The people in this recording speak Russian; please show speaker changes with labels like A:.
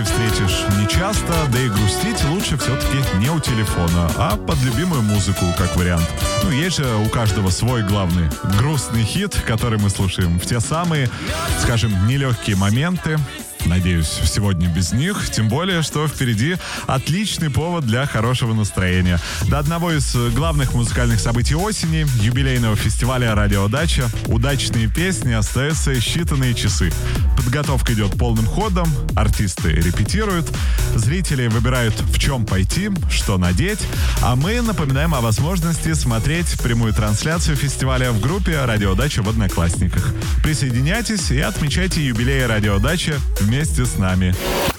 A: ты встретишь нечасто, да и грустить лучше все-таки не у телефона, а под любимую музыку, как вариант. Ну, есть же у каждого свой главный грустный хит, который мы слушаем в те самые, скажем, нелегкие моменты. Надеюсь, сегодня без них, тем более, что впереди отличный повод для хорошего настроения. До одного из главных музыкальных событий осени, юбилейного фестиваля «Радиодача», удачные песни остаются считанные часы. Подготовка идет полным ходом, артисты репетируют, зрители выбирают, в чем пойти, что надеть, а мы напоминаем о возможности смотреть прямую трансляцию фестиваля в группе «Радиодача» в Одноклассниках. Присоединяйтесь и отмечайте юбилей «Радиодача» вместе с нами.